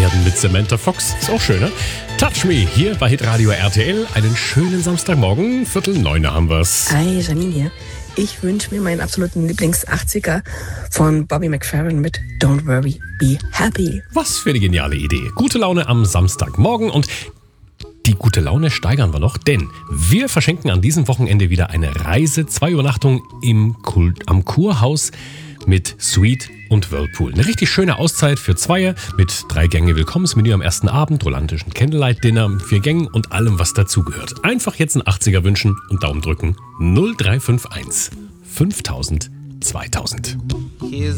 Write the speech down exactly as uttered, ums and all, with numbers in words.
werden mit Samantha Fox. Ist auch schön, ne? Touch Me hier bei Hitradio R T L. Einen schönen Samstagmorgen. Viertel neun haben wir's. Hi, Janine hier. Ich wünsche mir meinen absoluten Lieblings-achtziger von Bobby McFerrin mit Don't Worry, Be Happy. Was für eine geniale Idee. Gute Laune am Samstagmorgen und die gute Laune steigern wir noch, denn wir verschenken an diesem Wochenende wieder eine Reise, zwei Übernachtungen im Kult, am Kurhaus mit Suite und Whirlpool. Eine richtig schöne Auszeit für Zweier mit drei Gänge Willkommensmenü am ersten Abend, romantischen Candlelight-Dinner mit vier Gängen und allem, was dazugehört. Einfach jetzt einen achtziger wünschen und Daumen drücken. null drei fünf eins fünftausend zweitausend.